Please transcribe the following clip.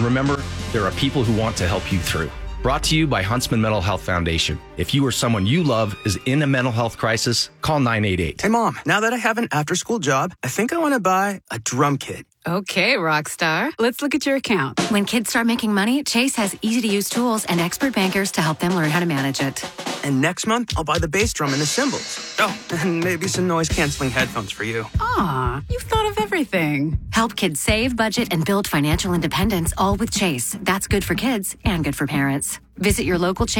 remember, there are people who want to help you through. Brought to you by Huntsman Mental Health Foundation. If you or someone you love is in a mental health crisis, call 988. Hey, Mom, now that I have an after-school job, I think I want to buy a drum kit. Okay, Rockstar. Let's look at your account. When kids start making money, Chase has easy-to-use tools and expert bankers to help them learn how to manage it. And next month, I'll buy the bass drum and the cymbals. Oh, and maybe some noise-canceling headphones for you. Aw, you've thought of everything. Help kids save, budget, and build financial independence, all with Chase. That's good for kids and good for parents. Visit your local Chase